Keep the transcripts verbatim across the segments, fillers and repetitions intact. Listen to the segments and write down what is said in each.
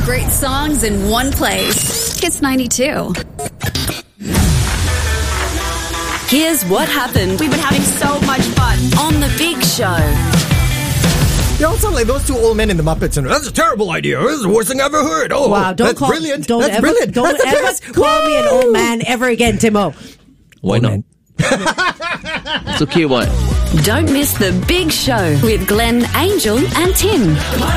great songs in one place. Kiss ninety-two. Here's what happened. We've been having so much fun on The Big Show. You all sound like those two old men in the Muppets, and that's a terrible idea. This is the worst thing I ever heard. Oh, wow! Don't that's call, brilliant. Don't that's ever, brilliant. Don't that's ever call Woo! me an old man ever again, Timo. Why not? It's okay, what? Don't miss The Big Show with Glenn, Angel, and Tim.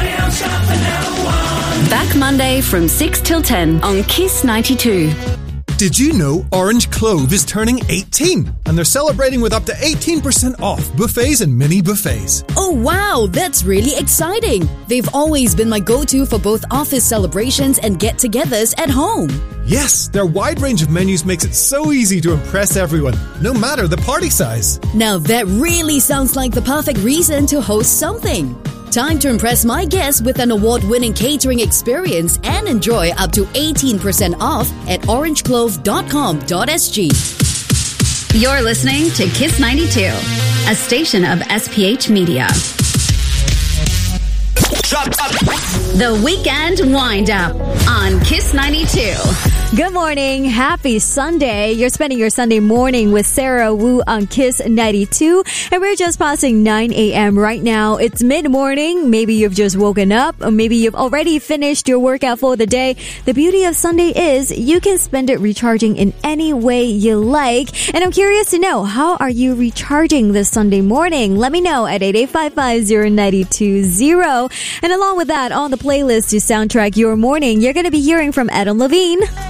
Back Monday from six till ten on Kiss ninety-two. Did you know Orange Clove is turning eighteen? And they're celebrating with up to eighteen percent off buffets and mini buffets. Oh wow, that's really exciting. They've always been my go-to for both office celebrations and get-togethers at home. Yes, their wide range of menus makes it so easy to impress everyone, no matter the party size. Now that really sounds like the perfect reason to host something. Time to impress my guests with an award-winning catering experience and enjoy up to eighteen percent off at orange clove dot com dot s g. You're listening to Kiss ninety-two, a station of S P H Media. The Weekend Wind-Up on Kiss ninety-two. Good morning. Happy Sunday. You're spending your Sunday morning with Sarah Wu on Kiss ninety-two. And we're just passing nine a.m. right now. It's mid-morning. Maybe you've just woken up, or maybe you've already finished your workout for the day. The beauty of Sunday is you can spend it recharging in any way you like. And I'm curious to know, how are you recharging this Sunday morning? Let me know at eight eight five five zero nine two zero. And along with that, on the playlist to soundtrack your morning, you're going to be hearing from Adam Levine.